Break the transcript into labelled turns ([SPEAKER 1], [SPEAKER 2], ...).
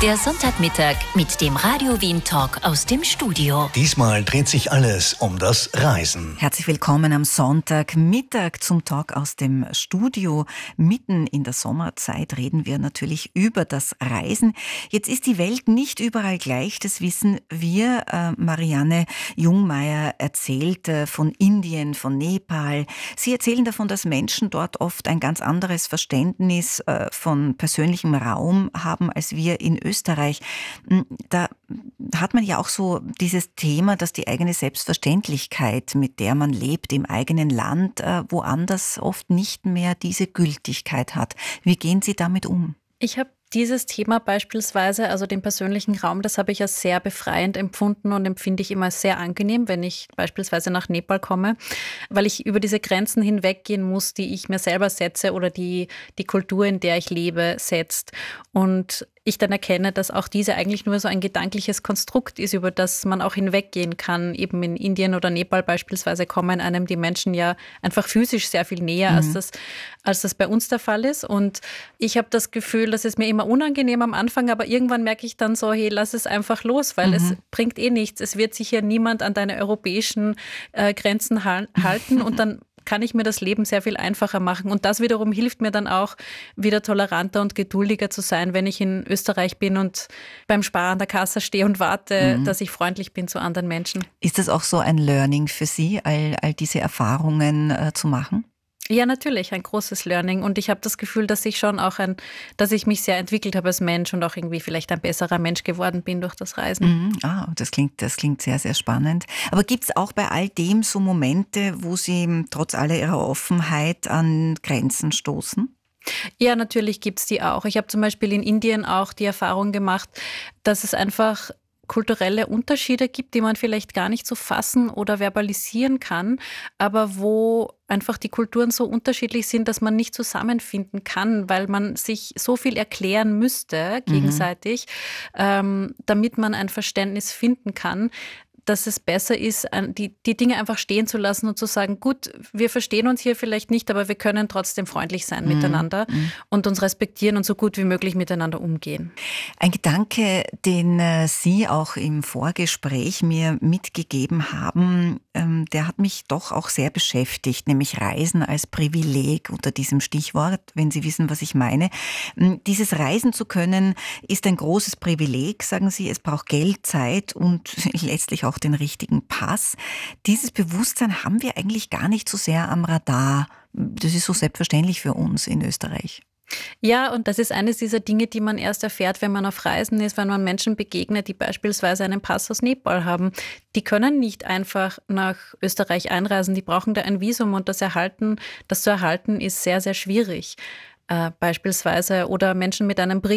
[SPEAKER 1] Der Sonntagmittag mit dem Radio Wien Talk aus dem Studio.
[SPEAKER 2] Diesmal dreht sich alles um das Reisen.
[SPEAKER 3] Herzlich willkommen am Sonntagmittag zum Talk aus dem Studio. Mitten in der Sommerzeit reden wir natürlich über das Reisen. Jetzt ist die Welt nicht überall gleich, das wissen wir. Marianne Jungmeier erzählt von Indien, von Nepal. Sie erzählen davon, dass Menschen dort oft ein ganz anderes Verständnis von persönlichem Raum haben als wir in Österreich. Da hat man ja auch so dieses Thema, dass die eigene Selbstverständlichkeit, mit der man lebt im eigenen Land, woanders oft nicht mehr diese Gültigkeit hat. Wie gehen Sie damit um?
[SPEAKER 4] Ich habe dieses Thema beispielsweise, also den persönlichen Raum, das habe ich als sehr befreiend empfunden und empfinde ich immer sehr angenehm, wenn ich beispielsweise nach Nepal komme, weil ich über diese Grenzen hinweggehen muss, die ich mir selber setze oder die Kultur, in der ich lebe, setzt. Und ich dann erkenne, dass auch diese eigentlich nur so ein gedankliches Konstrukt ist, über das man auch hinweggehen kann. Eben in Indien oder Nepal beispielsweise kommen einem die Menschen ja einfach physisch sehr viel näher, als das bei uns der Fall ist. Und ich habe das Gefühl, dass es mir immer unangenehm am Anfang, aber irgendwann merke ich dann so, hey, lass es einfach los, weil es bringt eh nichts. Es wird sich hier niemand an deine europäischen Grenzen halten und dann kann ich mir das Leben sehr viel einfacher machen. Und das wiederum hilft mir dann auch, wieder toleranter und geduldiger zu sein, wenn ich in Österreich bin und beim Spar an der Kasse stehe und warte, dass ich freundlich bin zu anderen Menschen.
[SPEAKER 3] Ist das auch so ein Learning für Sie, all diese Erfahrungen zu machen?
[SPEAKER 4] Ja, natürlich, ein großes Learning. Und ich habe das Gefühl, dass ich schon auch dass ich mich sehr entwickelt habe als Mensch und auch irgendwie vielleicht ein besserer Mensch geworden bin durch das Reisen.
[SPEAKER 3] Das klingt sehr, sehr spannend. Aber gibt es auch bei all dem so Momente, wo Sie trotz aller Ihrer Offenheit an Grenzen stoßen?
[SPEAKER 4] Ja, natürlich gibt es die auch. Ich habe zum Beispiel in Indien auch die Erfahrung gemacht, dass es einfach kulturelle Unterschiede gibt, die man vielleicht gar nicht so fassen oder verbalisieren kann, aber wo einfach die Kulturen so unterschiedlich sind, dass man nicht zusammenfinden kann, weil man sich so viel erklären müsste gegenseitig, damit man ein Verständnis finden kann, dass es besser ist, die Dinge einfach stehen zu lassen und zu sagen, gut, wir verstehen uns hier vielleicht nicht, aber wir können trotzdem freundlich sein miteinander und uns respektieren und so gut wie möglich miteinander umgehen.
[SPEAKER 3] Ein Gedanke, den Sie auch im Vorgespräch mir mitgegeben haben, der hat mich doch auch sehr beschäftigt, nämlich Reisen als Privileg unter diesem Stichwort, wenn Sie wissen, was ich meine. Dieses Reisen zu können, ist ein großes Privileg, sagen Sie. Es braucht Geld, Zeit und letztlich auch den richtigen Pass. Dieses Bewusstsein haben wir eigentlich gar nicht so sehr am Radar. Das ist so selbstverständlich für uns in Österreich.
[SPEAKER 4] Ja, und das ist eines dieser Dinge, die man erst erfährt, wenn man auf Reisen ist, wenn man Menschen begegnet, die beispielsweise einen Pass aus Nepal haben. Die können nicht einfach nach Österreich einreisen, die brauchen da ein Visum und das zu erhalten ist sehr, sehr schwierig. Beispielsweise oder Menschen mit einem